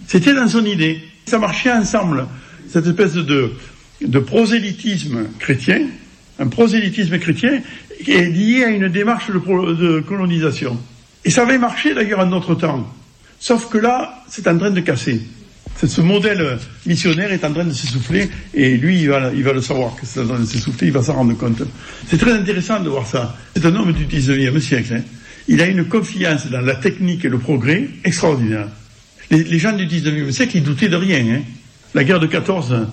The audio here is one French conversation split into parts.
C'était dans son idée. Ça marchait ensemble. Cette espèce de prosélytisme chrétien, un prosélytisme chrétien qui est lié à une démarche de colonisation. Et ça avait marché d'ailleurs en notre temps. Sauf que là, c'est en train de casser. Ce modèle missionnaire est en train de s'essouffler, et lui, il va le savoir que c'est en train de s'essouffler, il va s'en rendre compte. C'est très intéressant de voir ça. C'est un homme du 19e siècle. Hein. Il a une confiance dans la technique et le progrès extraordinaire. Les gens du 19e siècle, ils doutaient de rien. Hein. La guerre de 14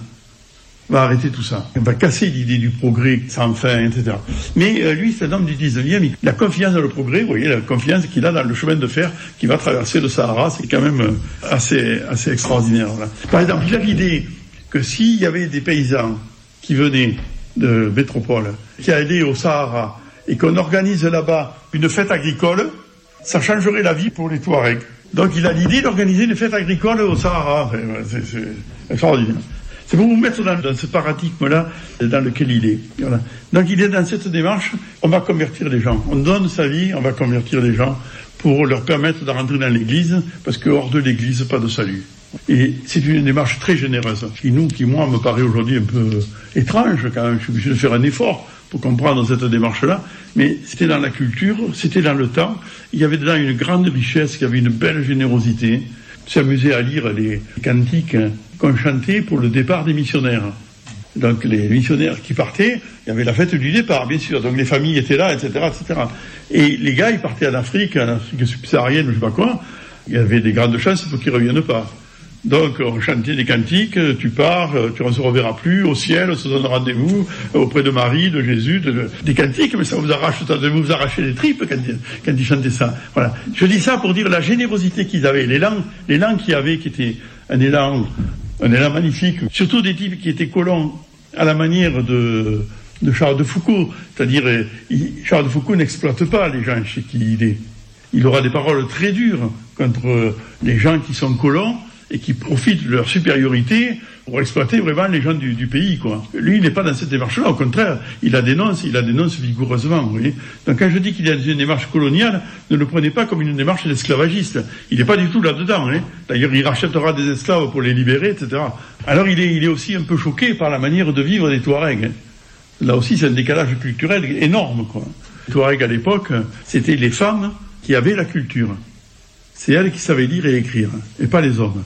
va arrêter tout ça. Elle va casser l'idée du progrès sans fin, etc. Mais lui, c'est un homme du 19e, il a confiance dans le progrès, vous voyez, la confiance qu'il a dans le chemin de fer qui va traverser le Sahara, c'est quand même assez extraordinaire. Voilà. Par exemple, il a l'idée que s'il y avait des paysans qui venaient de métropole, qui allaient au Sahara, et qu'on organise là-bas une fête agricole, ça changerait la vie pour les Touaregs. Donc il a l'idée d'organiser une fête agricole au Sahara. C'est extraordinaire. C'est pour vous mettre dans ce paradigme-là dans lequel il est. Voilà. Donc il est dans cette démarche, on va convertir les gens. On donne sa vie, on va convertir les gens pour leur permettre de rentrer dans l'église, parce que hors de l'église, pas de salut. Et c'est une démarche très généreuse, qui moi, me paraît aujourd'hui un peu étrange quand même. Je suis obligé de faire un effort pour comprendre cette démarche-là, mais c'était dans la culture, c'était dans le temps. Il y avait dedans une grande richesse, il y avait une belle générosité. S'amuser à lire les cantiques qu'on chantait pour le départ des missionnaires. Donc les missionnaires qui partaient, il y avait la fête du départ, bien sûr. Donc les familles étaient là, etc., etc. Et les gars, ils partaient en Afrique subsaharienne, je sais pas quoi. Il y avait des grandes chances pour qu'ils reviennent pas. Donc on chantait des cantiques, tu pars, tu ne se reverras plus, au ciel, on se donne rendez-vous auprès de Marie, de Jésus, des cantiques, mais ça vous arrachez les tripes quand ils chantaient ça. Voilà. Je dis ça pour dire la générosité qu'ils avaient, l'élan qu'ils avaient, qui était un élan magnifique, surtout des types qui étaient colons à la manière de Charles de Foucault, c'est-à-dire Charles de Foucault n'exploite pas les gens chez qui il est. Il aura des paroles très dures contre les gens qui sont colons et qui profitent de leur supériorité pour exploiter vraiment les gens du pays, quoi. Lui, il n'est pas dans cette démarche-là, au contraire, il la dénonce vigoureusement, vous voyez. Donc quand je dis qu'il y a une démarche coloniale, ne le prenez pas comme une démarche d'esclavagiste. Il n'est pas du tout là-dedans, hein. D'ailleurs, il rachètera des esclaves pour les libérer, etc. Alors il est aussi un peu choqué par la manière de vivre des Touaregs, hein. Là aussi, c'est un décalage culturel énorme, quoi. Les Touaregs, à l'époque, c'était les femmes qui avaient la culture. C'est elles qui savaient lire et écrire, et pas les hommes.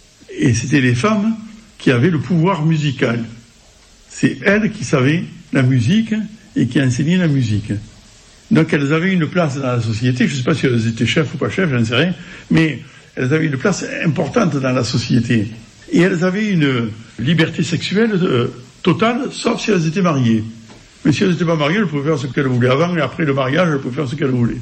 Et c'était les femmes qui avaient le pouvoir musical. C'est elles qui savaient la musique et qui enseignaient la musique. Donc elles avaient une place dans la société, je ne sais pas si elles étaient chefs ou pas chefs, je ne sais rien, mais elles avaient une place importante dans la société. Et elles avaient une liberté sexuelle totale, sauf si elles étaient mariées. Mais si elles n'étaient pas mariées, elles pouvaient faire ce qu'elles voulaient. Avant et après le mariage, elles pouvaient faire ce qu'elles voulaient.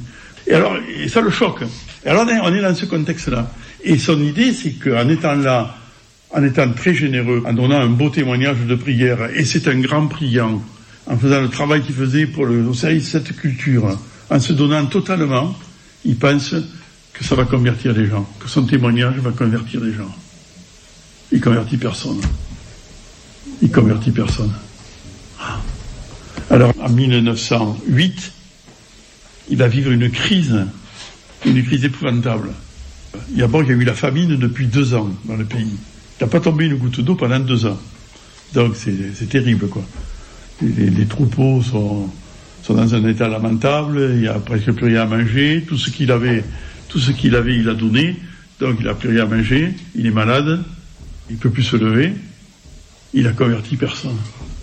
Et ça le choque. Et alors on est dans ce contexte-là. Et son idée, c'est qu'en étant là, en étant très généreux, en donnant un beau témoignage de prière, et c'est un grand priant, en faisant le travail qu'il faisait au service de cette culture, en se donnant totalement, il pense que ça va convertir les gens, que son témoignage va convertir les gens. Il convertit personne. Il convertit personne. Alors, en 1908, il va vivre une crise épouvantable. D'abord, il y a eu la famine depuis 2 ans dans le pays. Il n'a pas tombé une goutte d'eau pendant 2 ans. Donc, c'est terrible, quoi. Les troupeaux sont dans un état lamentable, il n'y a presque plus rien à manger, tout ce qu'il avait, il a donné, donc il n'a plus rien à manger, il est malade, il ne peut plus se lever, il a converti personne.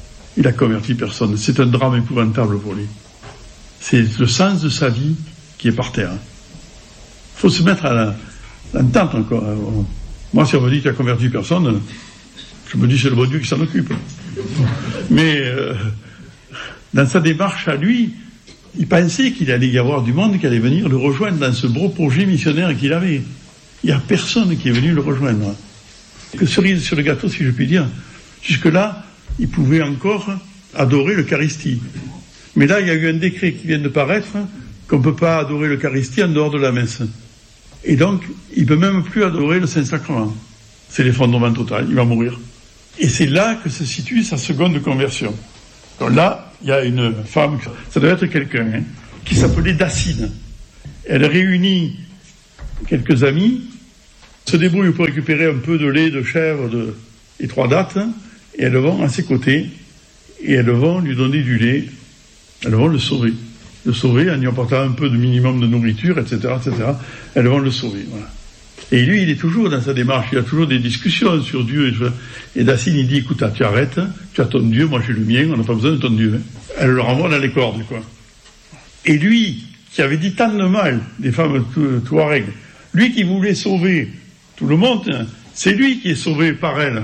C'est un drame épouvantable pour lui. C'est le sens de sa vie qui est par terre. Il faut se mettre à l'entente encore. Moi, si on me dit qu'il a converti personne, je me dis c'est le bon Dieu qui s'en occupe. Mais dans sa démarche à lui, il pensait qu'il allait y avoir du monde qui allait venir le rejoindre dans ce beau projet missionnaire qu'il avait. Il n'y a personne qui est venu le rejoindre. Que cerise sur le gâteau, si je puis dire. Jusque-là, il pouvait encore adorer l'Eucharistie. Mais là, il y a eu un décret qui vient de paraître qu'on ne peut pas adorer l'Eucharistie en dehors de la messe. Et donc, il ne peut même plus adorer le Saint-Sacrement. C'est l'effondrement total, il va mourir. Et c'est là que se situe sa seconde conversion. Donc là, il y a une femme, ça doit être quelqu'un, qui s'appelait Dacine. Elle réunit quelques amis, se débrouillent pour récupérer un peu de lait de chèvre et 3 dattes, et elles vont à ses côtés, et elles vont lui donner du lait, elles vont le sauver en lui apportant un peu de minimum de nourriture, etc., etc. Elles vont le sauver, voilà. Et lui, il est toujours dans sa démarche, il a toujours des discussions sur Dieu, et Dassine, il dit, écoute, tu arrêtes, tu as ton Dieu, moi j'ai le mien, on n'a pas besoin de ton Dieu. Elle le renvoie dans les cordes, quoi. Et lui, qui avait dit tant de mal des femmes touareg, lui qui voulait sauver tout le monde, c'est lui qui est sauvé par elle.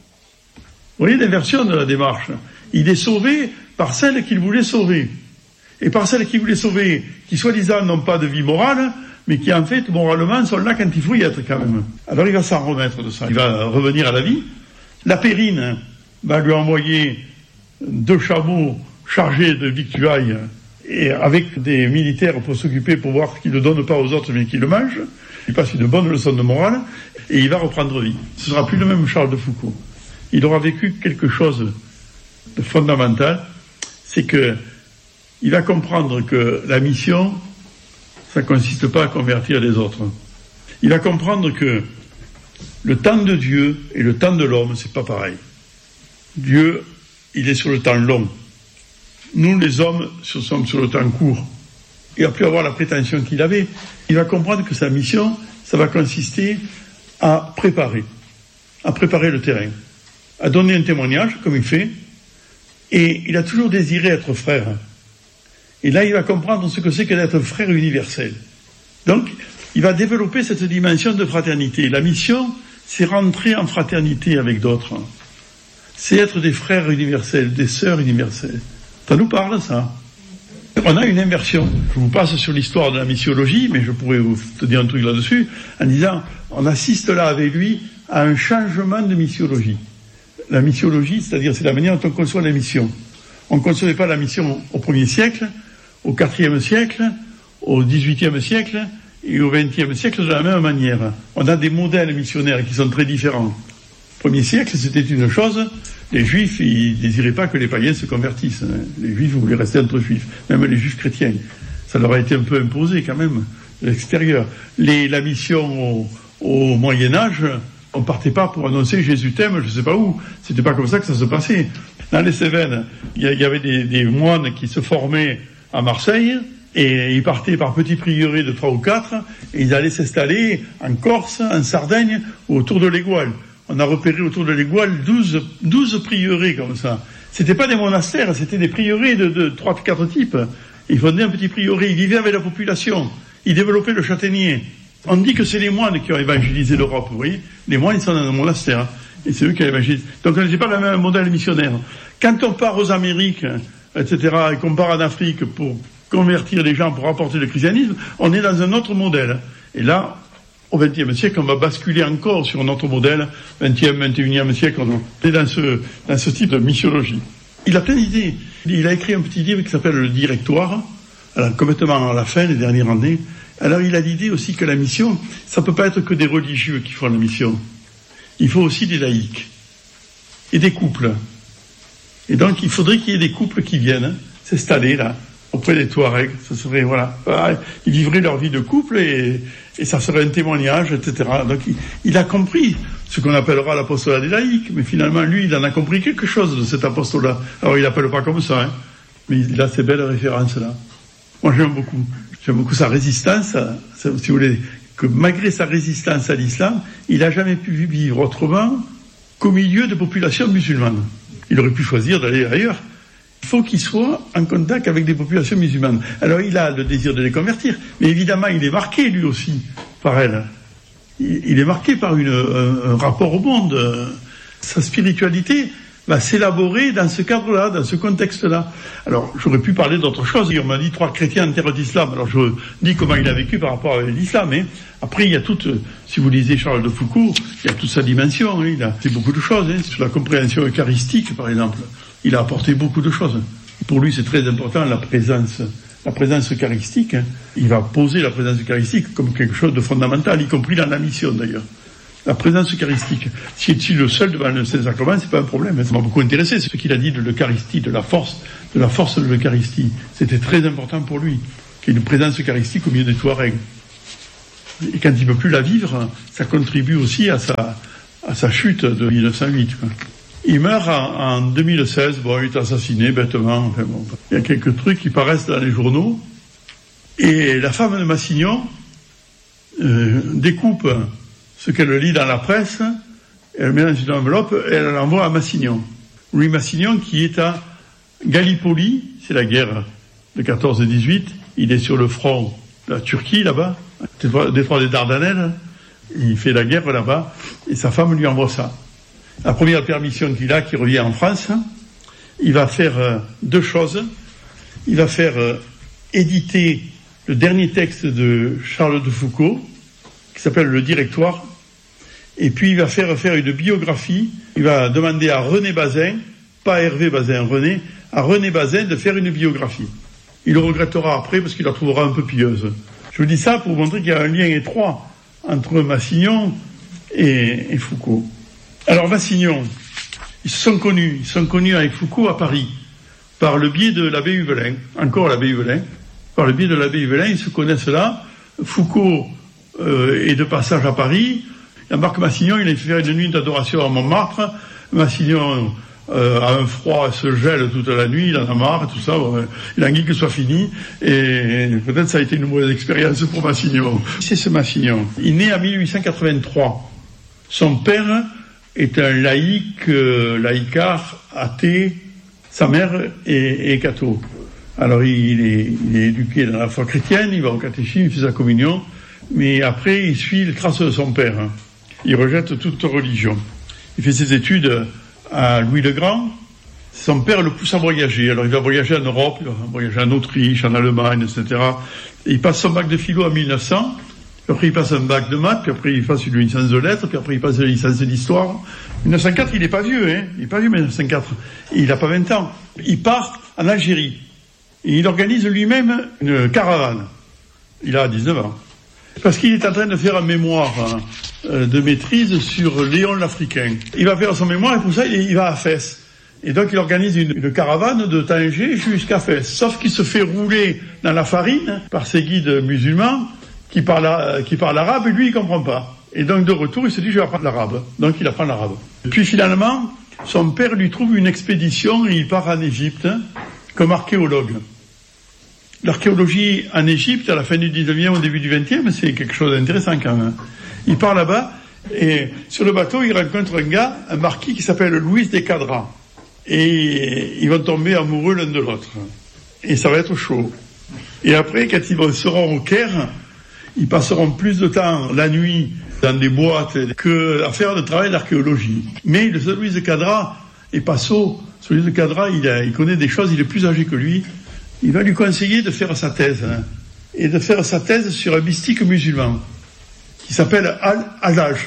Vous voyez l'inversion de la démarche. Il est sauvé par celle qu'il voulait sauver. Et par celles qui voulaient sauver, qui soi-disant n'ont pas de vie morale, mais qui en fait, moralement, sont là quand il faut y être quand même. Alors il va s'en remettre de ça, il va revenir à la vie. La Périne va lui envoyer 2 chameaux chargés de victuailles, et avec des militaires pour s'occuper, pour voir qu'ils ne le donnent pas aux autres, mais qu'ils le mangent. Il passe une bonne leçon de morale, et il va reprendre vie. Ce ne sera plus le même Charles de Foucauld. Il aura vécu quelque chose de fondamental, c'est que il va comprendre que la mission, ça ne consiste pas à convertir les autres. Il va comprendre que le temps de Dieu et le temps de l'homme, c'est pas pareil. Dieu, il est sur le temps long. Nous, les hommes, sommes sur le temps court. Il a pu avoir la prétention qu'il avait. Il va comprendre que sa mission, ça va consister à préparer le terrain, à donner un témoignage, comme il fait, et il a toujours désiré être frère. Et là, il va comprendre ce que c'est que d'être frère universel. Donc, il va développer cette dimension de fraternité. La mission, c'est rentrer en fraternité avec d'autres. C'est être des frères universels, des sœurs universelles. Ça nous parle, ça. On a une inversion. Je vous passe sur l'histoire de la missiologie, mais je pourrais vous te dire un truc là-dessus, en disant, on assiste là avec lui à un changement de missiologie. La missiologie, c'est-à-dire, c'est la manière dont on conçoit la mission. On ne concevait pas la mission au 1er siècle, au 4e siècle, au 18e siècle et au 20e siècle de la même manière. On a des modèles missionnaires qui sont très différents. Au 1er siècle, c'était une chose, les Juifs, ils désiraient pas que les païens se convertissent. Les Juifs voulaient rester entre Juifs, même les Juifs chrétiens. Ça leur a été un peu imposé quand même, de l'extérieur. La mission au Moyen-Âge, on partait pas pour annoncer Jésus t'aime, je sais pas où. C'était pas comme ça que ça se passait. Dans les Cévennes, il y avait des moines qui se formaient à Marseille, et ils partaient par petits prieurés de 3 ou 4, et ils allaient s'installer en Corse, en Sardaigne, ou autour de l'Égual. On a repéré autour de l'Égual 12 prieurés comme ça. C'était pas des monastères, c'était des prieurés de 3-4 types. Ils fondaient un petit prieuré, ils vivaient avec la population, ils développaient le châtaignier. On dit que c'est les moines qui ont évangélisé l'Europe, vous voyez. Les moines, ils sont dans un monastère, et c'est eux qui ont évangélisé. Donc on n'était pas le même modèle missionnaire. Quand on part aux Amériques, etc., et qu'on part en Afrique pour convertir les gens, pour apporter le christianisme, on est dans un autre modèle. Et là, au XXe siècle, on va basculer encore sur un autre modèle, 20e, 21e siècle, on est dans ce type de missiologie. Il a plein d'idées. Il a écrit un petit livre qui s'appelle Le Directoire, alors complètement à la fin, les dernières années. Alors il a l'idée aussi que la mission, ça peut pas être que des religieux qui font la mission. Il faut aussi des laïcs et des couples. Et donc, il faudrait qu'il y ait des couples qui viennent s'installer là, auprès des Touaregs. Ça serait, voilà, ils vivraient leur vie de couple et ça serait un témoignage, etc. Donc, il a compris ce qu'on appellera l'apostolat des laïcs, mais finalement, lui, il en a compris quelque chose de cet apostolat. Alors, il l'appelle pas comme ça, hein, mais il a ces belles références-là. Moi, j'aime beaucoup sa résistance, si vous voulez, que malgré sa résistance à l'islam, il n'a jamais pu vivre autrement qu'au milieu de populations musulmanes. Il aurait pu choisir d'aller ailleurs. Il faut qu'il soit en contact avec des populations musulmanes. Alors il a le désir de les convertir, mais évidemment il est marqué lui aussi par elles. Il est marqué par un rapport au monde. Sa spiritualité va s'élaborer dans ce cadre-là, dans ce contexte-là. Alors j'aurais pu parler d'autre chose. On m'a dit 3 chrétiens en terre d'islam. Alors je dis comment il a vécu par rapport à l'islam. Hein. Après il y a si vous lisez Charles de Foucauld, il y a toute sa dimension. Hein. Il a fait beaucoup de choses. Hein. Sur la compréhension eucharistique par exemple. Il a apporté beaucoup de choses. Pour lui, c'est très important, la présence eucharistique. Hein. Il va poser la présence eucharistique comme quelque chose de fondamental, y compris dans la mission d'ailleurs. La présence eucharistique. Si est-il le seul devant le Saint-Sacrement, c'est pas un problème. Ça m'a beaucoup intéressé, c'est ce qu'il a dit de l'Eucharistie, de la force de l'Eucharistie. C'était très important pour lui, qu'il y ait une présence eucharistique au milieu des Touaregs. Et quand il ne peut plus la vivre, ça contribue aussi à sa chute de 1908. Quoi. Il meurt en 2016, il est assassiné bêtement. Enfin, bon, il y a quelques trucs qui paraissent dans les journaux. Et la femme de Massignon découpe ce qu'elle lit dans la presse, elle met dans une enveloppe et elle l'envoie à Massignon. Louis Massignon qui est à Gallipoli, c'est la guerre de 14 et 18, il est sur le front de la Turquie là-bas, détroit des Dardanelles, il fait la guerre là-bas, et sa femme lui envoie ça. La première permission qu'il a, qui revient en France, il va faire deux choses. Il va faire éditer le dernier texte de Charles de Foucault, qui s'appelle Le Directoire, et puis il va faire une biographie. Il va demander à René Bazin, pas Hervé Bazin, à René Bazin de faire une biographie. Il le regrettera après parce qu'il la trouvera un peu pieuse. Je vous dis ça pour vous montrer qu'il y a un lien étroit entre Massignon et Foucault. Alors Massignon, ils sont connus avec Foucault à Paris, par le biais de l'abbé Huvelin, encore l'abbé Huvelin. Par le biais de l'abbé Huvelin, ils se connaissent là. Foucault est de passage à Paris. Marc Massignon, il a fait faire une nuit d'adoration à Montmartre. Massignon a un froid, se gèle toute la nuit, il en a marre et tout ça. Il a envie que ce soit fini. Et peut-être ça a été une mauvaise expérience pour Massignon. C'est ce Massignon. Il naît en 1883. Son père est un laïcard, athée. Sa mère est catho. Alors il est éduqué dans la foi chrétienne, il va au catéchisme, il fait sa communion, mais après il suit les traces de son père. Il rejette toute religion. Il fait ses études à Louis le Grand. Son père le pousse à voyager. Alors il va voyager en Europe, il va voyager en Autriche, en Allemagne, etc. Et il passe son bac de philo en 1900. Puis après il passe un bac de maths, puis après il passe une licence de lettres, puis après il passe une licence d'histoire. 1904, il n'est pas vieux, hein. Il n'est pas vieux, mais 1904. Il n'a pas 20 ans. Il part en Algérie. Et il organise lui-même une caravane. Il a 19 ans. Parce qu'il est en train de faire un mémoire de maîtrise sur Léon l'Africain. Il va faire son mémoire et pour ça, il va à Fès. Et donc, il organise une caravane de Tanger jusqu'à Fès. Sauf qu'il se fait rouler dans la farine par ses guides musulmans qui parlent arabe et lui, il comprend pas. Et donc, de retour, il se dit, je vais apprendre l'arabe. Donc, il apprend l'arabe. Puis, finalement, son père lui trouve une expédition et il part en Égypte comme archéologue. L'archéologie en Égypte, à la fin du 19e, au début du 20e, c'est quelque chose d'intéressant quand même. Il part là-bas, et sur le bateau, il rencontre un marquis qui s'appelle Louis de Cadra. Et ils vont tomber amoureux l'un de l'autre. Et ça va être chaud. Et après, quand ils seront au Caire, ils passeront plus de temps la nuit dans des boîtes que à faire de travail d'archéologie. Mais le Louis de Cadra est pas sot. Louis de Cadra, il connaît des choses, il est plus âgé que lui. Il va lui conseiller de faire sa thèse, et de faire sa thèse sur un mystique musulman, qui s'appelle Al-Hallaj,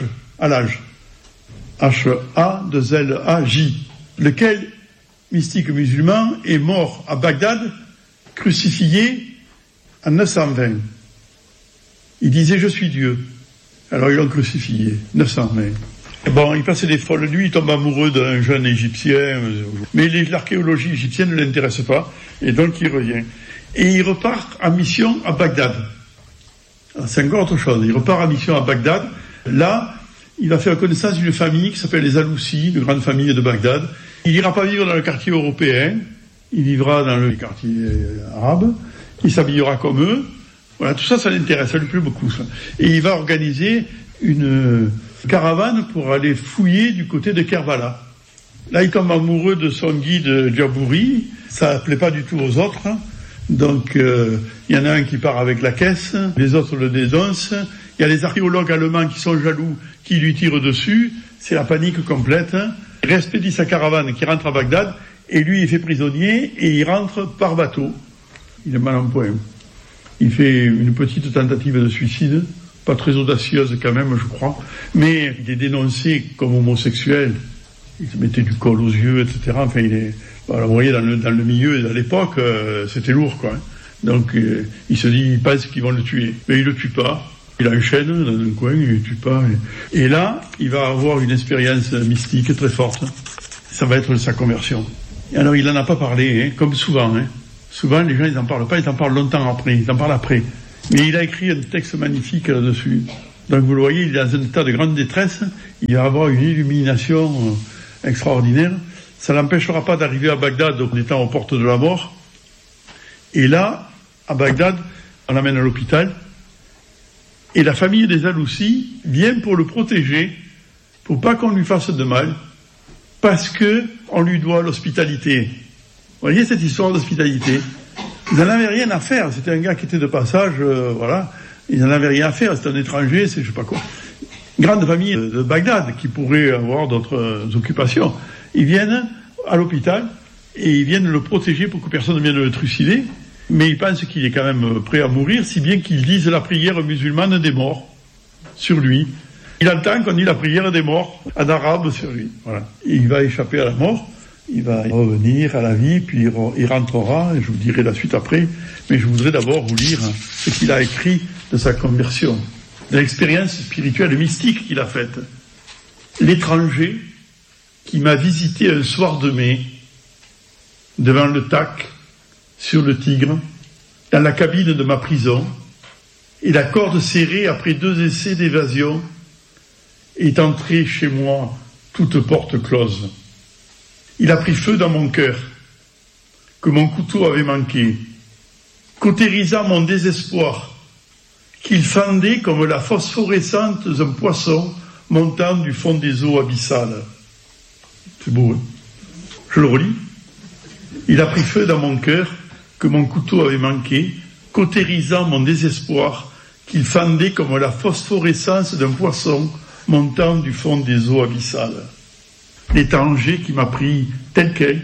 H-A-2-L-A-J, lequel mystique musulman est mort à Bagdad, crucifié en 920. Il disait « Je suis Dieu ». Alors ils l'ont crucifié, 920. Bon, il passait des folles nuits, il tombe amoureux d'un jeune Égyptien, mais l'archéologie égyptienne ne l'intéresse pas, et donc il revient. Et il repart en mission à Bagdad. Alors, c'est encore autre chose, il repart en mission à Bagdad. Là, il va faire connaissance d'une famille qui s'appelle les Aloussi, une grande famille de Bagdad. Il n'ira pas vivre dans le quartier européen, il vivra dans le quartier arabe, il s'habillera comme eux. Voilà, tout ça, ça l'intéresse, ça lui plaît beaucoup, ça. Et il va organiser une caravane pour aller fouiller du côté de Kerbala. Là, il tombe amoureux de son guide Djabouri. Ça ne plaît pas du tout aux autres. Donc, il y en a un qui part avec la caisse, les autres le dénoncent. Il y a les archéologues allemands qui sont jaloux, qui lui tirent dessus. C'est la panique complète. Il expédie sa caravane qui rentre à Bagdad, et lui, il est fait prisonnier, et il rentre par bateau. Il est mal en point. Il fait une petite tentative de suicide. Pas très audacieuse quand même, je crois, mais il est dénoncé comme homosexuel. Il se mettait du col aux yeux, etc. Enfin, vous voyez, dans le milieu, à l'époque, c'était lourd, quoi. Donc, il se dit, il pense qu'ils vont le tuer. Mais il le tue pas. Il enchaîne dans un coin, il le tue pas. Et là, il va avoir une expérience mystique très forte. Ça va être sa conversion. Et alors, il en a pas parlé, comme souvent. Souvent, les gens, ils en parlent pas, ils en parlent longtemps après, ils en parlent après. Mais il a écrit un texte magnifique là-dessus. Donc vous le voyez, il est dans un état de grande détresse, il va avoir une illumination extraordinaire. Ça l'empêchera pas d'arriver à Bagdad en étant aux portes de la mort. Et là, à Bagdad, on l'amène à l'hôpital. Et la famille des Aloussi vient pour le protéger, pour pas qu'on lui fasse de mal, parce que on lui doit l'hospitalité. Vous voyez cette histoire d'hospitalité? Ils n'en avaient rien à faire. C'était un gars qui était de passage, voilà. Ils n'en avaient rien à faire. C'était un étranger, c'est je sais pas quoi. Grande famille de Bagdad qui pourrait avoir d'autres occupations. Ils viennent à l'hôpital et ils viennent le protéger pour que personne ne vienne le trucider. Mais ils pensent qu'il est quand même prêt à mourir, si bien qu'ils disent la prière musulmane des morts sur lui. Il entend qu'on dit la prière des morts en arabe sur lui. Voilà. Il va échapper à la mort, il va revenir à la vie, puis il rentrera, et je vous dirai la suite après. Mais je voudrais d'abord vous lire ce qu'il a écrit de sa conversion, de l'expérience spirituelle mystique qu'il a faite. L'étranger qui m'a visité un soir de mai, devant le Tac, sur le Tigre, dans la cabine de ma prison, et la corde serrée après 2 essais d'évasion, est entré chez moi, toute porte close. Il a pris feu dans mon cœur, que mon couteau avait manqué, cautérisant mon désespoir, qu'il fendait comme la phosphorescence d'un poisson montant du fond des eaux abyssales. C'est beau, hein? Je le relis. Il a pris feu dans mon cœur, que mon couteau avait manqué, cautérisant mon désespoir, qu'il fendait comme la phosphorescence d'un poisson montant du fond des eaux abyssales. L'étranger qui m'a pris tel quel,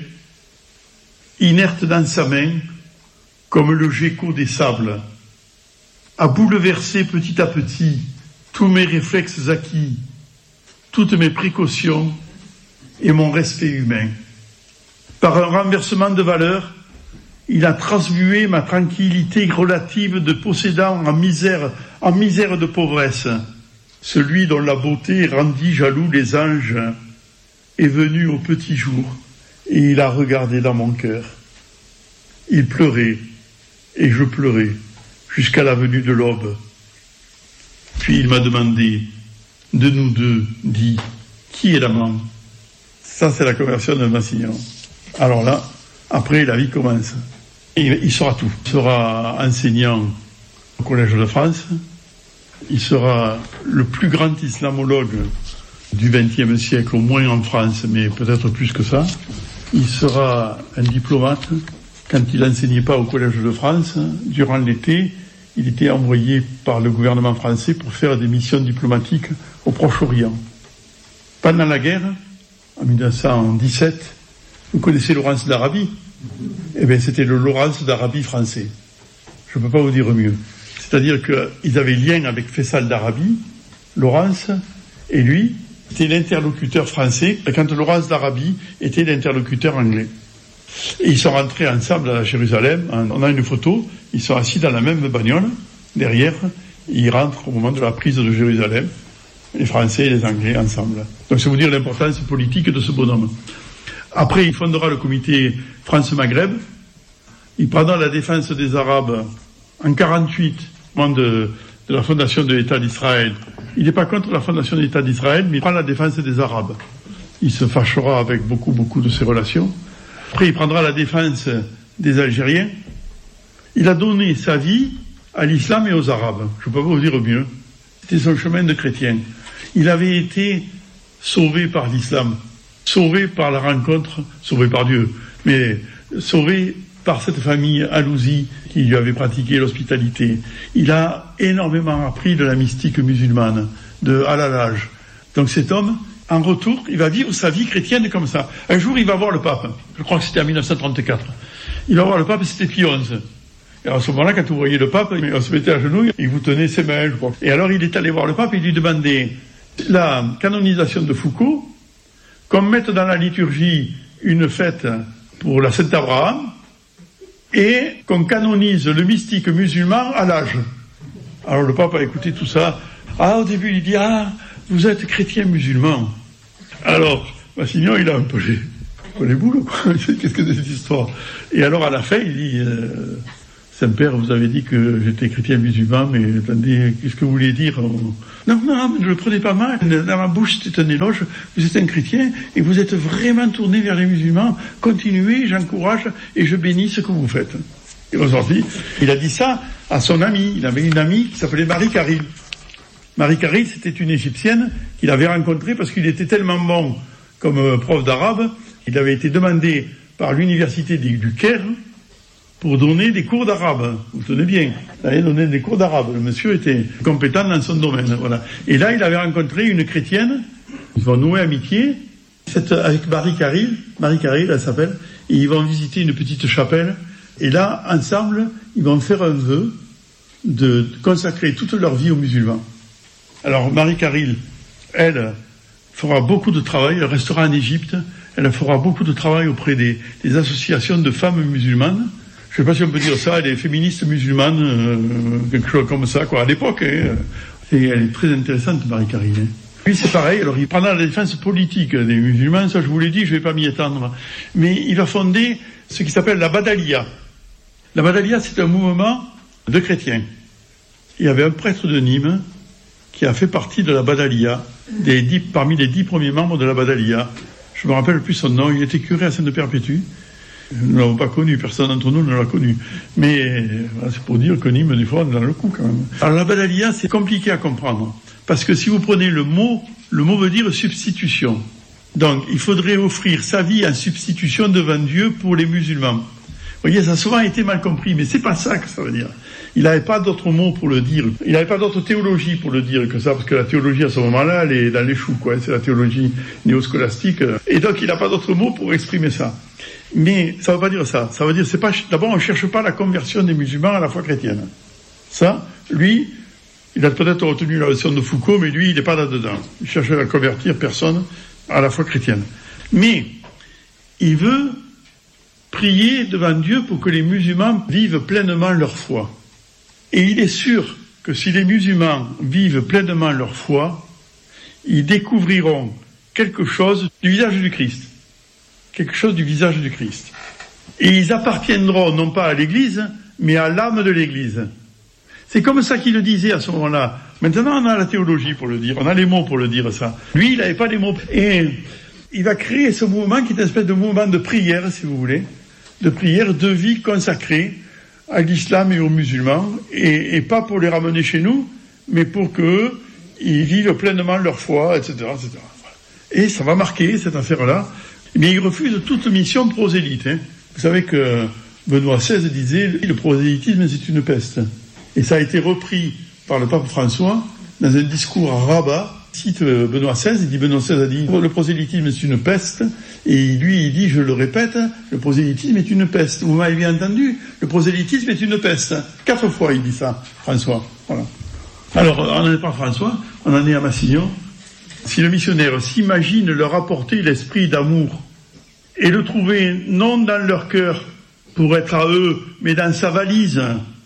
inerte dans sa main, comme le gecko des sables, a bouleversé petit à petit tous mes réflexes acquis, toutes mes précautions et mon respect humain. Par un renversement de valeur, il a transmué ma tranquillité relative de possédant en misère de pauvresse. Celui dont la beauté rendit jaloux les anges est venu au petit jour et il a regardé dans mon cœur. Il pleurait et je pleurais jusqu'à la venue de l'aube. Puis il m'a demandé, de nous deux, dit, qui est l'amant? Ça c'est la conversion de Massignon. Alors là, après la vie commence. Il saura tout. Il sera enseignant au Collège de France. Il sera le plus grand islamologue du XXe siècle, au moins en France, mais peut-être plus que ça. Il sera un diplomate. Quand il n'enseignait pas au Collège de France, durant l'été, il était envoyé par le gouvernement français pour faire des missions diplomatiques au Proche-Orient. Pendant la guerre, en 1917, vous connaissez Laurence d'Arabie? Eh bien, c'était le Laurence d'Arabie français. Je ne peux pas vous dire mieux. C'est-à-dire qu'ils avaient lien avec Faisal d'Arabie, Laurence, et lui était l'interlocuteur français, quand Laurence d'Arabie était l'interlocuteur anglais. Et ils sont rentrés ensemble à Jérusalem, on a une photo, ils sont assis dans la même bagnole, derrière, et ils rentrent au moment de la prise de Jérusalem, les Français et les Anglais ensemble. Donc c'est vous dire l'importance politique de ce bonhomme. Après, il fondera le comité France-Maghreb. Il prendra la défense des Arabes en 1948, au moment de la fondation de l'État d'Israël. Il n'est pas contre la fondation de l'État d'Israël, mais il prend la défense des Arabes. Il se fâchera avec beaucoup de ses relations. Après, il prendra la défense des Algériens. Il a donné sa vie à l'islam et aux Arabes. Je ne peux pas vous dire mieux. C'était son chemin de chrétien. Il avait été sauvé par l'islam, sauvé par la rencontre, sauvé par Dieu, mais sauvé par cette famille Alousi qui lui avait pratiqué l'hospitalité. Il a énormément appris de la mystique musulmane, de Al-Hallaj. Donc cet homme, en retour, il va vivre sa vie chrétienne comme ça. Un jour, il va voir le pape. Je crois que c'était en 1934. Il va voir le pape, c'était Pie XI. Et à ce moment-là, quand vous voyez le pape, on se mettait à genoux, il vous tenait ses mains, je crois. Et alors, il est allé voir le pape et lui demandait la canonisation de Foucault, qu'on mette dans la liturgie une fête pour la Saint-Abraham, et qu'on canonise le mystique musulman à l'âge. Alors le pape a écouté tout ça. Au début, il dit, vous êtes chrétien musulman. Alors, Massignon, il a un peu les boules, quoi. Qu'est-ce que c'est cette histoire? Et alors, à la fin, il dit, Saint-Père, vous avez dit que j'étais chrétien musulman, mais attendez, qu'est-ce que vous voulez dire? Non, ne le prenez pas mal. Dans ma bouche, c'est un éloge. Vous êtes un chrétien et vous êtes vraiment tourné vers les musulmans. Continuez, j'encourage et je bénis ce que vous faites. Et ressorti, il a dit ça à son amie. Il avait une amie qui s'appelait Marie Caril. Marie Caril, c'était une Égyptienne qu'il avait rencontrée parce qu'il était tellement bon comme prof d'arabe. Il avait été demandé par l'université du Caire pour donner des cours d'arabe. Vous tenez bien. Il avait donné des cours d'arabe. Le monsieur était compétent dans son domaine. Voilà. Et là, il avait rencontré une chrétienne. Ils vont nouer amitié. Avec Marie Caril, elle s'appelle. Et ils vont visiter une petite chapelle. Et là, ensemble, ils vont faire un vœu de consacrer toute leur vie aux musulmans. Alors, Marie Caril, elle fera beaucoup de travail. Elle restera en Égypte. Elle fera beaucoup de travail auprès des associations de femmes musulmanes. Je ne sais pas si on peut dire ça, elle est féministe musulmane, quelque chose comme ça, quoi, à l'époque. Et elle est très intéressante, Marie Caril. Lui, c'est pareil. Alors, il prendra la défense politique des musulmans, ça je vous l'ai dit, je ne vais pas m'y étendre. Mais il a fondé ce qui s'appelle la Badalia. La Badalia, c'est un mouvement de chrétiens. Il y avait un prêtre de Nîmes qui a fait partie de la Badalia, parmi les 10 premiers membres de la Badalia. Je ne me rappelle plus son nom, il était curé à Sainte-Perpétue. Nous ne l'avons pas connu, personne d'entre nous ne l'a connu. Mais c'est pour dire que Nîmes, des fois, on est dans le coup quand même. Alors la Badalia, c'est compliqué à comprendre. Parce que si vous prenez le mot veut dire substitution. Donc, il faudrait offrir sa vie en substitution devant Dieu pour les musulmans. Vous voyez, ça a souvent été mal compris, mais c'est pas ça que ça veut dire. Il n'avait pas d'autre mot pour le dire. Il n'avait pas d'autre théologie pour le dire que ça, parce que la théologie à ce moment-là, elle est dans les choux, quoi. C'est la théologie néoscolastique. Et donc, il n'a pas d'autre mot pour exprimer ça. Mais ça ne veut pas dire ça. Ça veut dire, c'est pas, d'abord, on ne cherche pas la conversion des musulmans à la foi chrétienne. Ça, lui, il a peut-être retenu la leçon de Foucault, mais lui, il n'est pas là-dedans. Il cherche à convertir personne à la foi chrétienne. Mais, il veut prier devant Dieu pour que les musulmans vivent pleinement leur foi. Et il est sûr que si les musulmans vivent pleinement leur foi, ils découvriront quelque chose du visage du Christ. Quelque chose du visage du Christ. Et ils appartiendront non pas à l'Église, mais à l'âme de l'Église. C'est comme ça qu'il le disait à ce moment-là. Maintenant, on a la théologie pour le dire, on a les mots pour le dire ça. Lui, il n'avait pas les mots. Et il va créer ce mouvement qui est une espèce de mouvement de prière, si vous voulez, de prière, de vie consacrée à l'islam et aux musulmans, et pas pour les ramener chez nous, mais pour qu'eux, ils vivent pleinement leur foi, etc., etc. Et ça va marquer cette affaire-là. Mais il refuse toute mission prosélyte. Vous savez que Benoît XVI disait « Le prosélytisme, c'est une peste ». Et ça a été repris par le pape François dans un discours à Rabat. Il cite Benoît XVI, il dit Benoît XVI a dit « Le prosélytisme, c'est une peste ». Et lui, il dit, je le répète, le prosélytisme est une peste. Vous m'avez bien entendu, le prosélytisme est une peste. 4 fois, il dit ça, François. Voilà. Alors, on n'en est pas François, on en est à Massillon. Si le missionnaire s'imagine leur apporter l'esprit d'amour et le trouver non dans leur cœur pour être à eux, mais dans sa valise,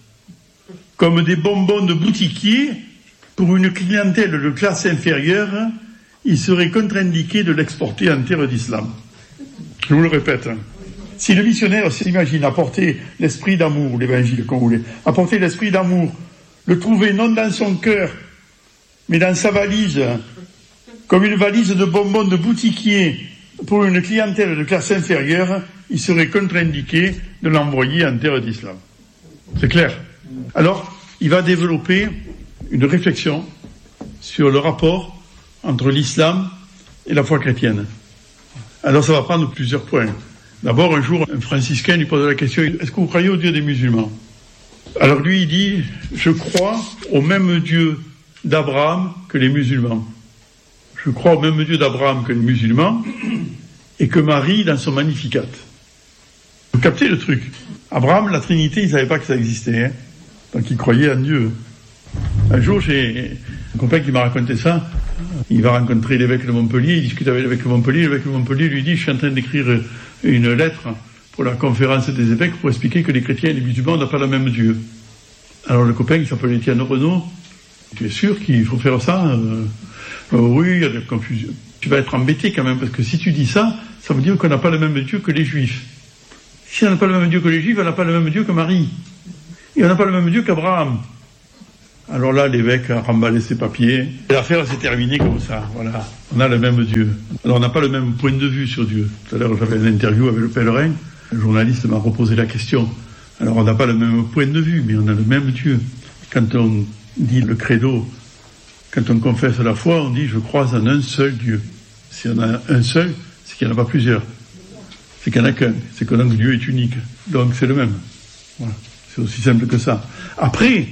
comme des bonbons de boutiquier, pour une clientèle de classe inférieure, il serait contre-indiqué de l'exporter en terre d'islam. Je vous le répète. Si le missionnaire s'imagine apporter l'esprit d'amour, l'évangile qu'on voulait, apporter l'esprit d'amour, le trouver non dans son cœur, mais dans sa valise, comme une valise de bonbons de boutiquier pour une clientèle de classe inférieure, il serait contre-indiqué de l'envoyer en terre d'islam. C'est clair. Alors, il va développer une réflexion sur le rapport entre l'islam et la foi chrétienne. Alors ça va prendre plusieurs points. D'abord, un jour, un franciscain lui pose la question, est-ce que vous croyez au Dieu des musulmans? Alors lui, il dit, je crois au même Dieu d'Abraham que les musulmans. Je crois au même Dieu d'Abraham que les musulmans, et que Marie dans son Magnificat. Vous captez le truc? Abraham, la Trinité, il ne savait pas que ça existait, hein. Donc il croyait en Dieu. Un jour, j'ai un copain qui m'a raconté ça. Il va rencontrer l'évêque de Montpellier, il discute avec l'évêque de Montpellier lui dit, je suis en train d'écrire une lettre pour la conférence des évêques pour expliquer que les chrétiens et les musulmans n'ont pas le même Dieu. Alors le copain, qui s'appelle Étienne Renaud, tu es sûr qu'il faut faire ça? Oui, il y a de la confusion. Tu vas être embêté quand même, parce que si tu dis ça, ça veut dire qu'on n'a pas le même Dieu que les Juifs. Si on n'a pas le même Dieu que les Juifs, on n'a pas le même Dieu que Marie. Et on n'a pas le même Dieu qu'Abraham. Alors là, l'évêque a remballé ses papiers. Et l'affaire s'est terminée comme ça. Voilà. On a le même Dieu. Alors on n'a pas le même point de vue sur Dieu. Tout à l'heure, j'avais une interview avec le pèlerin. Le journaliste m'a reposé la question. Alors on n'a pas le même point de vue, mais on a le même Dieu. Quand on dit le credo, quand on confesse la foi, on dit « je crois en un seul Dieu ». Si on a un seul, c'est qu'il n'y en a pas plusieurs. C'est qu'il n'y en a qu'un. C'est que donc Dieu est unique. Donc c'est le même. Voilà. C'est aussi simple que ça. Après,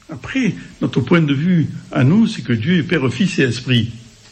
notre point de vue à nous, c'est que Dieu est Père, Fils et Esprit.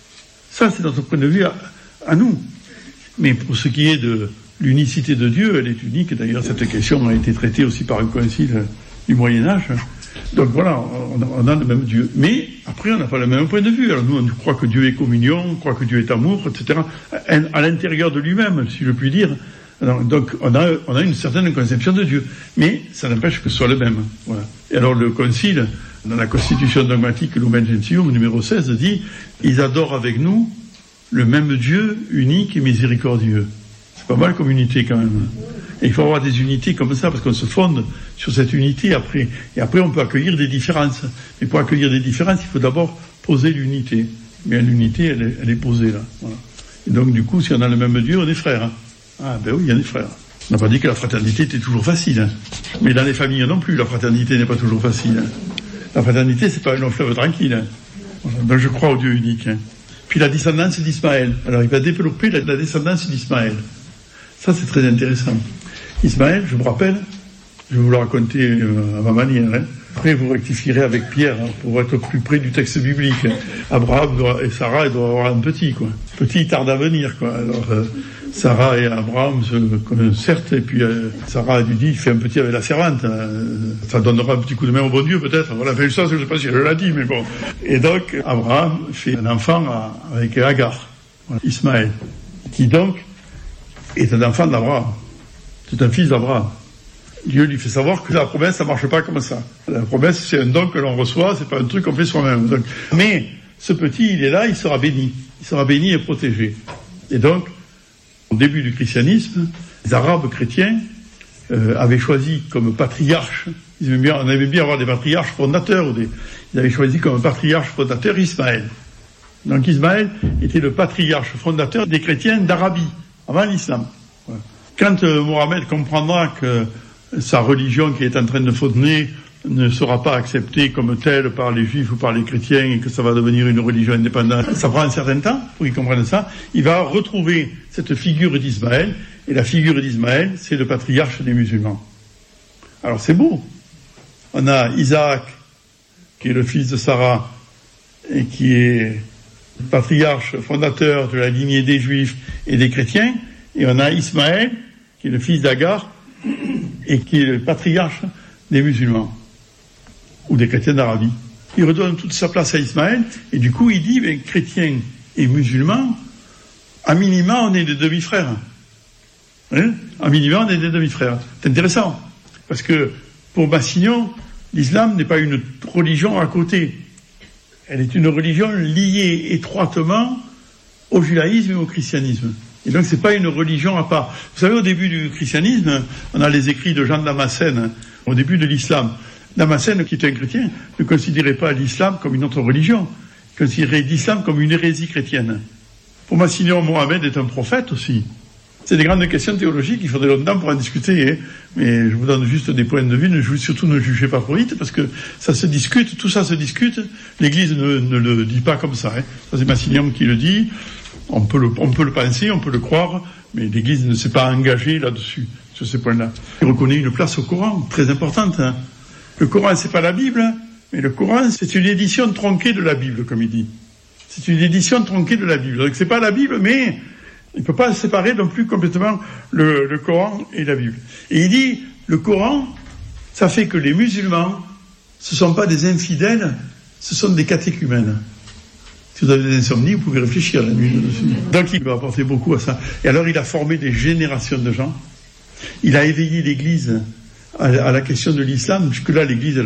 Ça, c'est notre point de vue à nous. Mais pour ce qui est de l'unicité de Dieu, elle est unique. D'ailleurs, cette question a été traitée aussi par un concile du Moyen-Âge. Donc voilà, on a le même Dieu. Mais après, on n'a pas le même point de vue. Alors nous, on croit que Dieu est communion, on croit que Dieu est amour, etc. À l'intérieur de lui-même, si je puis dire. Alors, donc on a une certaine conception de Dieu. Mais ça n'empêche que ce soit le même. Voilà. Et alors le Concile, dans la Constitution dogmatique Lumen Gentium, numéro 16, dit « Ils adorent avec nous le même Dieu unique et miséricordieux ». C'est pas mal comme unité quand même. Et il faut avoir des unités comme ça, parce qu'on se fonde sur cette unité après. Et après, on peut accueillir des différences. Mais pour accueillir des différences, il faut d'abord poser l'unité. Mais l'unité, elle est posée là. Voilà. Et donc, du coup, si on a le même Dieu, on est frères. Hein. Ah, ben oui, on est frères. On n'a pas dit que la fraternité était toujours facile. Hein. Mais dans les familles non plus, la fraternité n'est pas toujours facile. Hein. La fraternité, c'est pas un long fleuve tranquille. Hein. Voilà. Donc, je crois au Dieu unique. Hein. Puis la descendance d'Ismaël. Alors, il va développer la descendance d'Ismaël. Ça, c'est très intéressant. Ismaël, je me rappelle, je vais vous le raconter à ma manière. Hein. Après, vous rectifierez avec Pierre pour être plus près du texte biblique. Abraham et Sarah, ils doivent avoir un petit, quoi. Petit tarde à venir, quoi. Alors, Sarah et Abraham se concertent, et puis Sarah lui dit, fais un petit avec la servante. Ça donnera un petit coup de main au bon Dieu, peut-être. Voilà, fait ça, je ne sais pas si elle l'a dit, mais bon. Et donc, Abraham fait un enfant avec Agar, voilà, Ismaël, qui donc est un enfant d'Abraham. C'est un fils d'Abraham. Dieu lui fait savoir que la promesse, ça marche pas comme ça. La promesse, c'est un don que l'on reçoit, c'est pas un truc qu'on fait soi-même. Donc, mais ce petit, il est là, il sera béni. Il sera béni et protégé. Et donc, au début du christianisme, les Arabes chrétiens avaient choisi comme patriarche, on aimait bien avoir des patriarches fondateurs, ils avaient choisi comme patriarche fondateur Ismaël. Donc Ismaël était le patriarche fondateur des chrétiens d'Arabie, avant l'islam. Voilà. Quand Mohammed comprendra que sa religion qui est en train de fausser ne sera pas acceptée comme telle par les juifs ou par les chrétiens et que ça va devenir une religion indépendante, ça prend un certain temps pour qu'il comprenne ça, il va retrouver cette figure d'Ismaël, et la figure d'Ismaël, c'est le patriarche des musulmans. Alors c'est beau. On a Isaac, qui est le fils de Sarah, et qui est patriarche fondateur de la lignée des juifs et des chrétiens, et on a Ismaël, qui est le fils d'Agar, et qui est le patriarche des musulmans, ou des chrétiens d'Arabie. Il redonne toute sa place à Ismaël, et du coup il dit, chrétiens et musulmans, à minima on est des demi-frères. Hein? À minima on est des demi-frères. C'est intéressant, parce que pour Massignon, l'islam n'est pas une religion à côté. Elle est une religion liée étroitement au judaïsme et au christianisme. Et donc c'est pas une religion à part. Vous savez, au début du christianisme, on a les écrits de Jean de Damascène, au début de l'islam. Damascène, qui était un chrétien, ne considérait pas l'islam comme une autre religion. Il considérait l'islam comme une hérésie chrétienne. Pour Massignon, Mohammed est un prophète aussi. C'est des grandes questions théologiques, il faudrait longtemps pour en discuter, hein. Mais je vous donne juste des points de vue, surtout ne jugez pas trop vite, parce que ça se discute, tout ça se discute, l'Église ne le dit pas comme ça, hein. Ça c'est Massignon qui le dit, on peut le penser, on peut le croire, mais l'Église ne s'est pas engagée là-dessus, sur ces points-là. Il reconnaît une place au Coran, très importante, hein. Le Coran, c'est pas la Bible, hein, mais le Coran, c'est une édition tronquée de la Bible, comme il dit. C'est une édition tronquée de la Bible. Donc c'est pas la Bible, mais il ne peut pas séparer non plus complètement le Coran et la Bible. Et il dit, le Coran, ça fait que les musulmans, ce ne sont pas des infidèles, ce sont des catéchumènes. Si vous avez des insomnies, vous pouvez réfléchir la nuit dessus. Donc il va apporter beaucoup à ça. Et alors il a formé des générations de gens. Il a éveillé l'Église à la question de l'islam. Jusque-là, l'Église, elle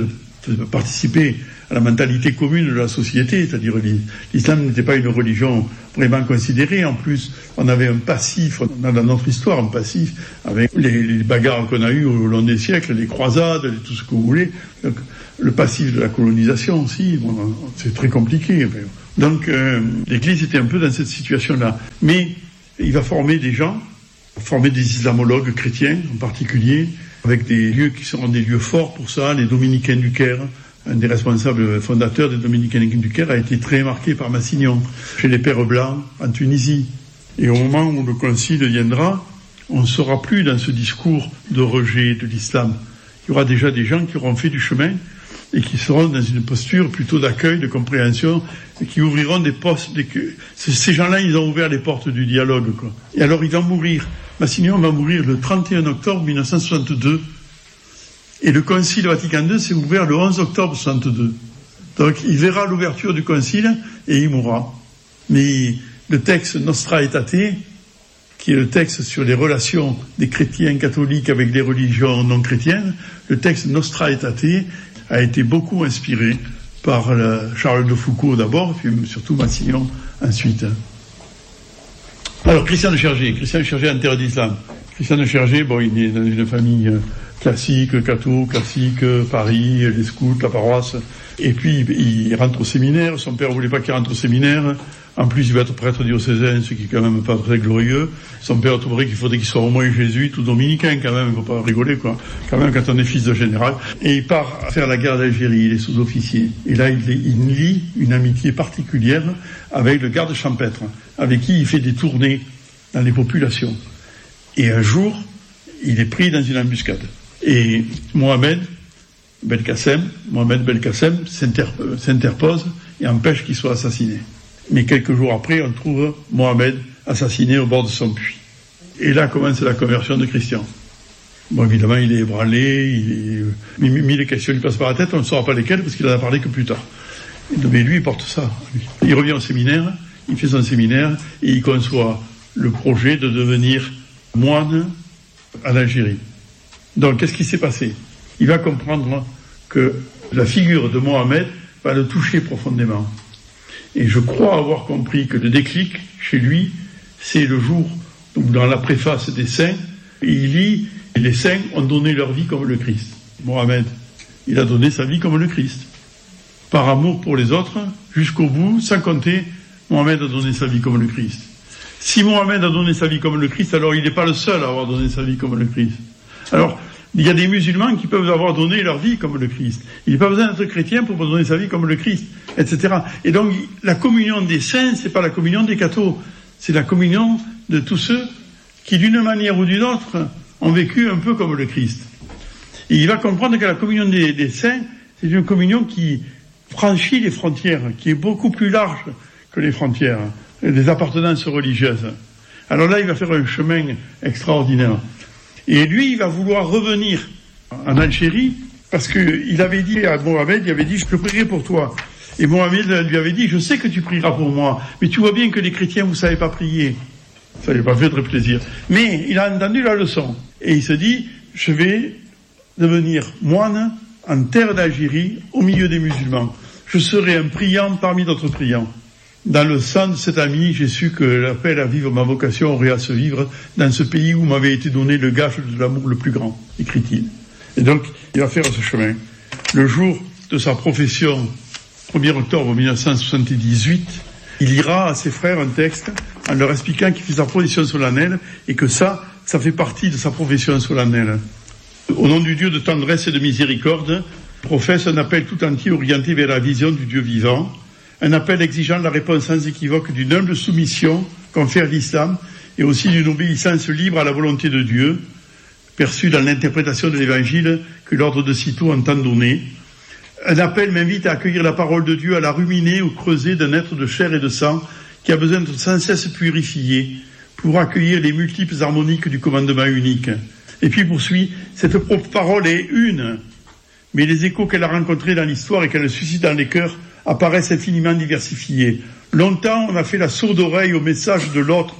participer à la mentalité commune de la société, c'est-à-dire l'islam n'était pas une religion vraiment considérée. En plus, on avait un passif, on a dans notre histoire un passif avec les bagarres qu'on a eues au long des siècles, les croisades, tout ce que vous voulez. Donc, le passif de la colonisation aussi, bon, c'est très compliqué. Donc, l'Église était un peu dans cette situation-là. Mais il va former des gens, former des islamologues chrétiens en particulier, avec des lieux qui seront des lieux forts pour ça. Les Dominicains du Caire, un des responsables fondateurs des Dominicains du Caire, a été très marqué par Massignon, chez les Pères Blancs en Tunisie. Et au moment où le concile viendra, on ne sera plus dans ce discours de rejet de l'islam. Il y aura déjà des gens qui auront fait du chemin et qui seront dans une posture plutôt d'accueil, de compréhension, et qui ouvriront des postes. Ces gens-là, ils ont ouvert les portes du dialogue, quoi. Et alors, il va mourir. Massignon va mourir le 31 octobre 1962. Et le Concile Vatican II s'est ouvert le 11 octobre 1962. Donc, il verra l'ouverture du Concile et il mourra. Mais le texte Nostra Aetate, qui est le texte sur les relations des chrétiens catholiques avec les religions non chrétiennes, le texte Nostra Aetate a été beaucoup inspiré par Charles de Foucault d'abord, puis surtout Massignon ensuite. Alors, Christian de Chergé en terre d'islam. Christian de Chergé, bon, il est dans une famille classique, catho, classique, Paris, les scouts, la paroisse. Et puis, il rentre au séminaire. Son père voulait pas qu'il rentre au séminaire. En plus, il va être prêtre diocésain, ce qui est quand même pas très glorieux. Son père trouverait qu'il faudrait qu'il soit au moins jésuite ou dominicain, quand même. Il faut pas rigoler, quoi. Quand même, quand on est fils de général. Et il part faire la guerre d'Algérie. Il est sous-officier. Et là, il lie une amitié particulière avec le garde champêtre, avec qui il fait des tournées dans les populations. Et un jour, il est pris dans une embuscade. Et Mohamed Belkacem s'interpose et empêche qu'il soit assassiné. Mais quelques jours après, on trouve Mohamed assassiné au bord de son puits. Et là commence la conversion de Christian. Bon, évidemment, il est ébranlé, mille questions lui passent par la tête, on ne saura pas lesquelles parce qu'il en a parlé que plus tard. Mais lui, il porte ça. Il revient au séminaire, il fait son séminaire et il conçoit le projet de devenir moine en Algérie. Donc, qu'est-ce qui s'est passé? Il va comprendre que la figure de Mohamed va le toucher profondément. Et je crois avoir compris que le déclic, chez lui, c'est le jour où, dans la préface des saints, il lit « Les saints ont donné leur vie comme le Christ ». Mohamed, il a donné sa vie comme le Christ. Par amour pour les autres, jusqu'au bout, sans compter, Mohamed a donné sa vie comme le Christ. Si Mohamed a donné sa vie comme le Christ, alors il n'est pas le seul à avoir donné sa vie comme le Christ. Alors, il y a des musulmans qui peuvent avoir donné leur vie comme le Christ. Il n'est pas besoin d'être chrétien pour donner sa vie comme le Christ, etc. Et donc, la communion des saints, c'est pas la communion des cathos. C'est la communion de tous ceux qui, d'une manière ou d'une autre, ont vécu un peu comme le Christ. Et il va comprendre que la communion des saints, c'est une communion qui franchit les frontières, qui est beaucoup plus large que les frontières des appartenances religieuses. Alors là, il va faire un chemin extraordinaire. Et lui, il va vouloir revenir en Algérie parce qu'il avait dit à Mohamed, il avait dit « Je prierai pour toi ». Et Mohamed lui avait dit « Je sais que tu prieras pour moi, mais tu vois bien que les chrétiens, vous ne savez pas prier ». Ça lui a pas fait très plaisir. Mais il a entendu la leçon. Et il se dit « Je vais devenir moine en terre d'Algérie, au milieu des musulmans. Je serai un priant parmi d'autres priants. » Dans le sang de cet ami, j'ai su que l'appel à vivre ma vocation aurait à se vivre dans ce pays où m'avait été donné le gage de l'amour le plus grand, écrit-il. Et donc, il va faire ce chemin. Le jour de sa profession, 1er octobre 1978, il lira à ses frères un texte en leur expliquant qu'il fait sa profession solennelle et que ça fait partie de sa profession solennelle. Au nom du Dieu de tendresse et de miséricorde, professe un appel tout entier orienté vers la vision du Dieu vivant, un appel exigeant la réponse sans équivoque d'une humble soumission confère l'islam et aussi d'une obéissance libre à la volonté de Dieu, perçue dans l'interprétation de l'évangile que l'ordre de Cîteaux entend donner. Un appel m'invite à accueillir la parole de Dieu, à la ruminer au creuset d'un être de chair et de sang qui a besoin d'être sans cesse purifié pour accueillir les multiples harmoniques du commandement unique. Et puis poursuit, cette parole est une, mais les échos qu'elle a rencontrés dans l'histoire et qu'elle suscite dans les cœurs apparaissent infiniment diversifiés. Longtemps, on a fait la sourde oreille au message de l'autre,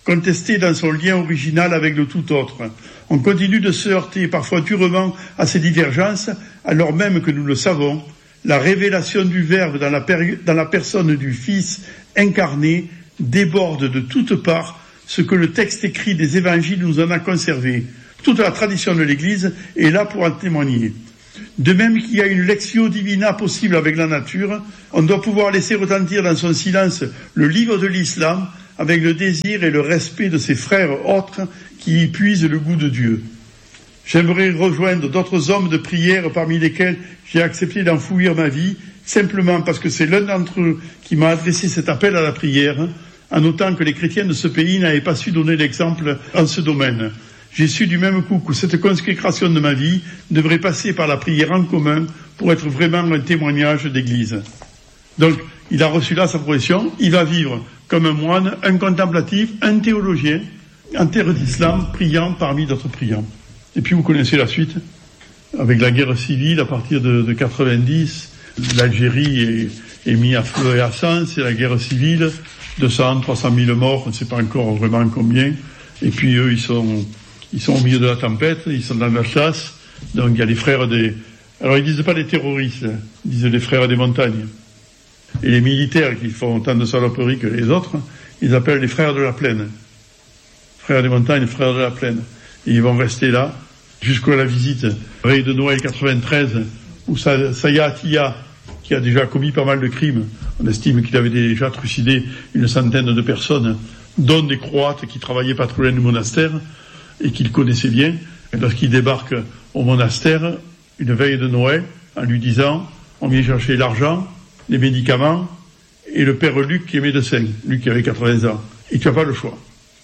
contesté dans son lien original avec le tout autre. On continue de se heurter parfois durement à ces divergences, alors même que nous le savons, la révélation du Verbe dans la personne du Fils incarné déborde de toutes parts ce que le texte écrit des évangiles nous en a conservé. Toute la tradition de l'Église est là pour en témoigner. De même qu'il y a une lectio divina possible avec la nature, on doit pouvoir laisser retentir dans son silence le livre de l'islam avec le désir et le respect de ses frères autres qui y puisent le goût de Dieu. J'aimerais rejoindre d'autres hommes de prière parmi lesquels j'ai accepté d'enfouir ma vie, simplement parce que c'est l'un d'entre eux qui m'a adressé cet appel à la prière, en notant que les chrétiens de ce pays n'avaient pas su donner l'exemple en ce domaine. J'ai su du même coup que cette consécration de ma vie devrait passer par la prière en commun pour être vraiment un témoignage d'Église. Donc, il a reçu là sa profession, il va vivre comme un moine, un contemplatif, un théologien, en terre d'islam, priant parmi d'autres priants. Et puis vous connaissez la suite, avec la guerre civile à partir de 90, l'Algérie est mise à feu et à sang, c'est la guerre civile, 200, 300 000 morts, on ne sait pas encore vraiment combien, et puis eux ils sont au milieu de la tempête, ils sont dans la chasse, donc il y a les frères alors ils disent pas les terroristes, ils disent les frères des montagnes. Et les militaires qui font autant de saloperies que les autres, ils appellent les frères de la plaine. Frères des montagnes, frères de la plaine. Et ils vont rester là, jusqu'à la visite, veille de Noël 93, où Saya Atiyah, qui a déjà commis pas mal de crimes, on estime qu'il avait déjà trucidé une centaine de personnes, dont des Croates qui travaillaient pas trop loin du monastère, et qu'il connaissait bien. Et lorsqu'il débarque au monastère, une veille de Noël, en lui disant, on vient chercher l'argent, les médicaments, et le père Luc qui est médecin, Luc qui avait 80 ans. Et tu n'as pas le choix.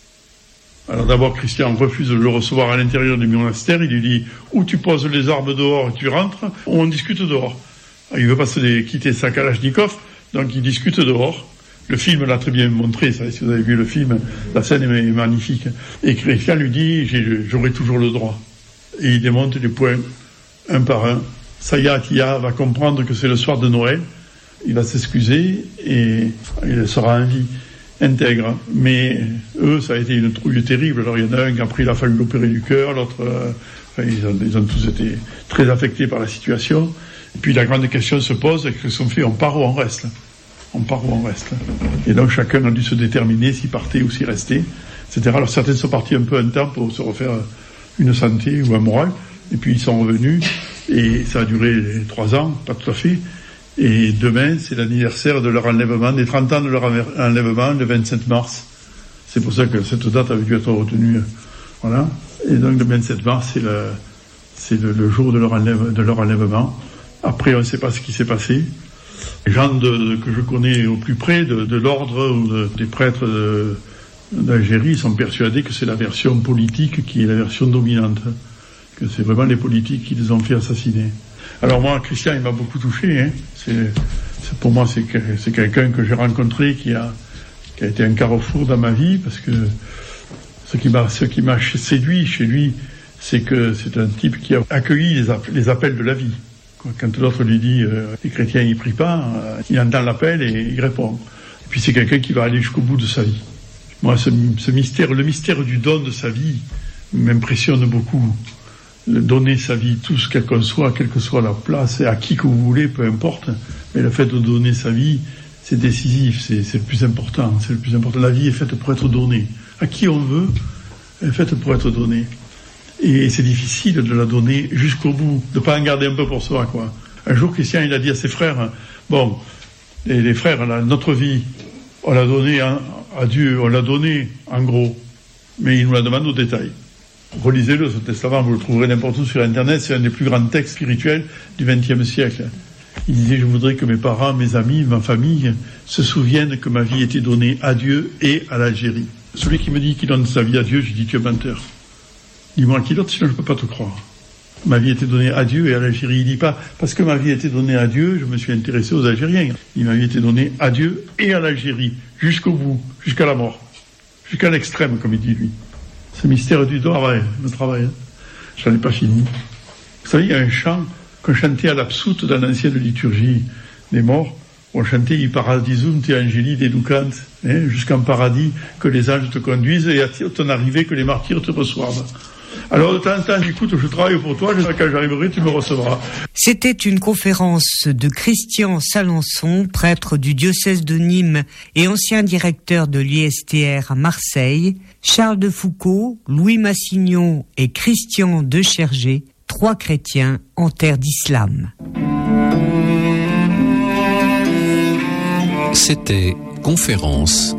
Alors d'abord, Christian refuse de le recevoir à l'intérieur du monastère. Il lui dit, ou tu poses les armes dehors et tu rentres, ou on discute dehors. Alors, il ne veut pas se quitter sa Kalachnikov, donc il discute dehors. Le film l'a très bien montré, ça, si vous avez vu le film, la scène est magnifique. Et Christian lui dit, j'aurai toujours le droit. Et il démonte les points, un par un. Saya Atiyah va comprendre que c'est le soir de Noël. Il va s'excuser et il sera en vie intègre. Mais eux, ça a été une trouille terrible. Alors il y en a un qui a pris la faille opérée du cœur, l'autre, ils ont tous été très affectés par la situation. Et puis la grande question se pose, qu'est-ce qu'on fait? On part ou on reste? On part ou on reste? Et donc chacun a dû se déterminer s'il partait ou s'il restait, etc. Alors certains sont partis un peu un temps pour se refaire une santé ou un moral. Et puis ils sont revenus et ça a duré 3 ans, pas tout à fait. Et demain, c'est l'anniversaire de leur enlèvement, des 30 ans de leur enlèvement, le 27 mars. C'est pour ça que cette date avait dû être retenue. Voilà. Et donc le 27 mars, c'est le jour de leur enlèvement. Après, on ne sait pas ce qui s'est passé. Les gens que je connais au plus près, de l'ordre ou des prêtres d'Algérie, sont persuadés que c'est la version politique qui est la version dominante. Que c'est vraiment les politiques qui les ont fait assassiner. Alors moi, Christian, il m'a beaucoup touché. Hein. Pour moi, c'est quelqu'un que j'ai rencontré qui a été un carrefour dans ma vie, parce que ce qui m'a séduit chez lui, c'est que c'est un type qui a accueilli les appels de la vie. Quand l'autre lui dit les chrétiens ils prient pas, il entend l'appel et il répond. Et puis c'est quelqu'un qui va aller jusqu'au bout de sa vie. Moi, ce mystère, le mystère du don de sa vie, m'impressionne beaucoup. Donner sa vie, tous, quelle que soit la place, et à qui que vous voulez, peu importe. Mais le fait de donner sa vie, c'est décisif, c'est le plus important. C'est le plus important. La vie est faite pour être donnée. À qui on veut, elle est faite pour être donnée. Et c'est difficile de la donner jusqu'au bout, de pas en garder un peu pour soi, quoi. Un jour, Christian, il a dit à ses frères, bon, les frères, notre vie, on l'a donnée à Dieu, on l'a donnée en gros, mais il nous la demande au détail. Relisez-le, ce testament, vous le trouverez n'importe où sur Internet, c'est un des plus grands textes spirituels du XXe siècle. Il disait, je voudrais que mes parents, mes amis, ma famille se souviennent que ma vie était donnée à Dieu et à l'Algérie. Celui qui me dit qu'il donne sa vie à Dieu, je dis, tu es menteur. Dis-moi qui d'autre, sinon je ne peux pas te croire. Ma vie était donnée à Dieu et à l'Algérie. Il dit pas, parce que ma vie était donnée à Dieu, je me suis intéressé aux Algériens. Ma vie était donnée à Dieu et à l'Algérie, jusqu'au bout, jusqu'à la mort, jusqu'à l'extrême, comme il dit lui. Ce mystère du travail, le travail, j'en ai pas fini. Vous savez, il y a un chant qu'on chantait à l'absoute dans l'ancienne liturgie des morts. On chantait « I paradisum te angeli deducant », jusqu'en paradis que les anges te conduisent et à ton arrivée que les martyrs te reçoivent. Alors de temps en temps, écoute, je travaille pour toi, quand j'arriverai, tu me recevras. C'était une conférence de Christian Salençon, prêtre du diocèse de Nîmes et ancien directeur de l'ISTR à Marseille, Charles de Foucauld, Louis Massignon et Christian de Chergé, 3 chrétiens en terre d'islam. C'était Conférence